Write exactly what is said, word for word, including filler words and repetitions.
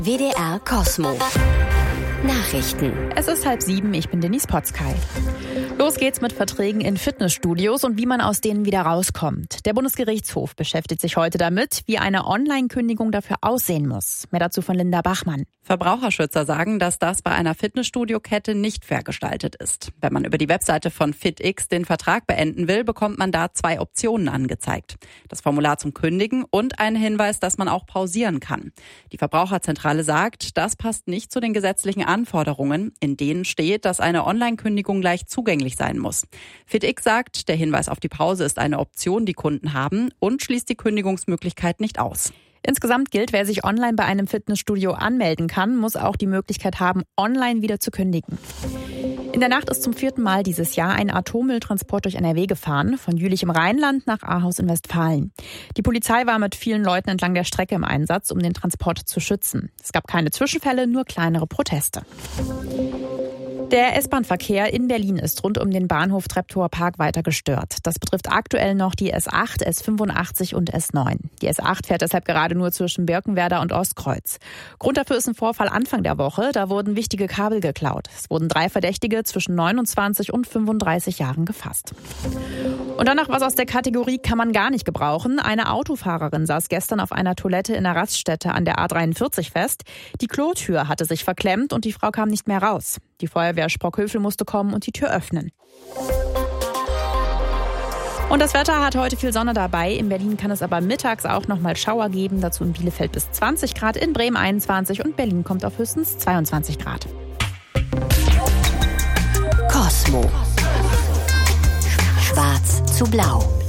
W D R Cosmo Nachrichten. Es ist halb sieben, ich bin Denise Potzkay. Los geht's mit Verträgen in Fitnessstudios und wie man aus denen wieder rauskommt. Der Bundesgerichtshof beschäftigt sich heute damit, wie eine Online-Kündigung dafür aussehen muss. Mehr dazu von Linda Bachmann. Verbraucherschützer sagen, dass das bei einer Fitnessstudio-Kette nicht fair gestaltet ist. Wenn man über die Webseite von FitX den Vertrag beenden will, bekommt man da zwei Optionen angezeigt. Das Formular zum Kündigen und einen Hinweis, dass man auch pausieren kann. Die Verbraucherzentrale sagt, das passt nicht zu den gesetzlichen Anforderungen, in denen steht, dass eine Online-Kündigung leicht zugänglich sein muss. FitX sagt, der Hinweis auf die Pause ist eine Option, die Kunden haben und schließt die Kündigungsmöglichkeit nicht aus. Insgesamt gilt, wer sich online bei einem Fitnessstudio anmelden kann, muss auch die Möglichkeit haben, online wieder zu kündigen. In der Nacht ist zum vierten Mal dieses Jahr ein Atommülltransport durch N R W gefahren, von Jülich im Rheinland nach Ahaus in Westfalen. Die Polizei war mit vielen Leuten entlang der Strecke im Einsatz, um den Transport zu schützen. Es gab keine Zwischenfälle, nur kleinere Proteste. Der S-Bahn-Verkehr in Berlin ist rund um den Bahnhof Treptower Park weiter gestört. Das betrifft aktuell noch die S acht, S fünfundachtzig und S neun. Die S acht fährt deshalb gerade nur zwischen Birkenwerder und Ostkreuz. Grund dafür ist ein Vorfall Anfang der Woche. Da wurden wichtige Kabel geklaut. Es wurden drei Verdächtige zwischen neunundzwanzig und fünfunddreißig Jahren gefasst. Und dann noch was aus der Kategorie kann man gar nicht gebrauchen. Eine Autofahrerin saß gestern auf einer Toilette in einer Raststätte an der A dreiundvierzig fest. Die Klotür hatte sich verklemmt und die Frau kam nicht mehr raus. Die Feuerwehr Sprockhövel musste kommen und die Tür öffnen. Und das Wetter hat heute viel Sonne dabei. In Berlin kann es aber mittags auch noch mal Schauer geben. Dazu in Bielefeld bis zwanzig Grad, in Bremen einundzwanzig und Berlin kommt auf höchstens zweiundzwanzig Grad. Cosmo. Schwarz zu blau.